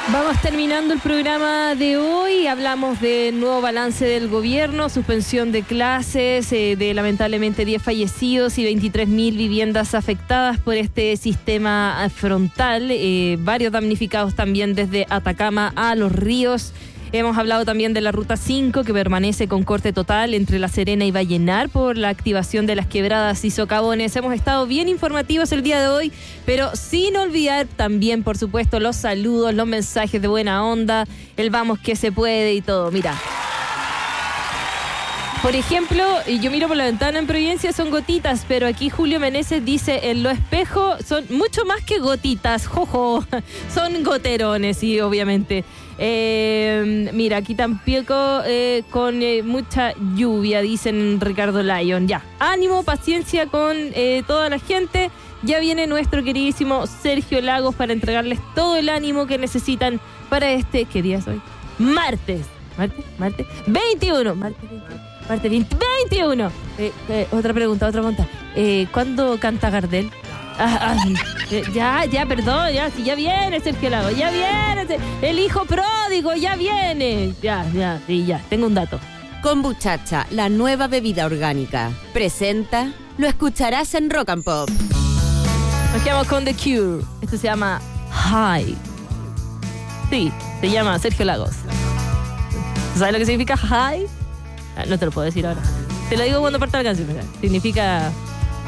Vamos terminando el programa de hoy. Hablamos del nuevo balance del gobierno, suspensión de clases, de lamentablemente 10 fallecidos y 23.000 viviendas afectadas por este sistema frontal. Varios damnificados también desde Atacama a Los Ríos. Hemos hablado también de la Ruta 5, que permanece con corte total entre La Serena y Vallenar por la activación de las quebradas y socavones. Hemos estado bien informativos el día de hoy, pero sin olvidar también, por supuesto, los saludos, los mensajes de buena onda, el vamos que se puede y todo. Mira, por ejemplo, yo miro por la ventana en Providencia, son gotitas, pero aquí Julio Meneses dice, en Lo Espejo son mucho más que gotitas, jojo, son goterones, sí, obviamente. Mira, aquí tampoco con mucha lluvia, dicen Ricardo Lyon. Ya, ánimo, paciencia con toda la gente. Ya viene nuestro queridísimo Sergio Lagos para entregarles todo el ánimo que necesitan para este, ¿qué día es hoy? Martes 21. Martes 21. Otra pregunta. ¿Cuándo canta Gardel? Perdón, si ya viene Sergio Lagos, ya viene el hijo pródigo, ya viene. Ya, tengo un dato. Kombuchacha, la nueva bebida orgánica, presenta, lo escucharás en Rock and Pop. Nos quedamos con The Cure. Esto se llama High. Sí, se llama Sergio Lagos. ¿Sabes lo que significa high? No te lo puedo decir ahora. Te lo digo cuando parta la canción. Significa